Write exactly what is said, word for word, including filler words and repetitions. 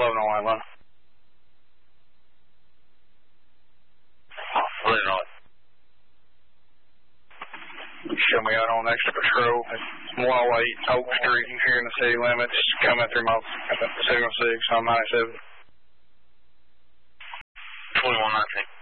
eleven oh one, Atlanta. eleven oh one. Show me out on extra patrol. one oh eight Oak Street here in the city limits. Coming through my signal six on ninety-seven. twenty-one nineteen.